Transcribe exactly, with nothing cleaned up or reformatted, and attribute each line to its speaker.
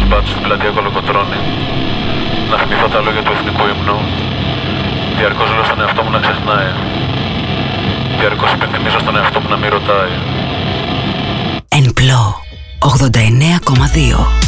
Speaker 1: μπάτσου στην πλατεία Κολοκοτρώνη. Να θυμηθώ τα λόγια του εθνικού ύμνου. Διαρκώς λέω στον εαυτό μου να ξεχνάει. Διαρκώς υπενθυμίζω στον εαυτό μου να μην ρωτάει.
Speaker 2: Εν πλώ ογδόντα εννέα κόμμα δύο.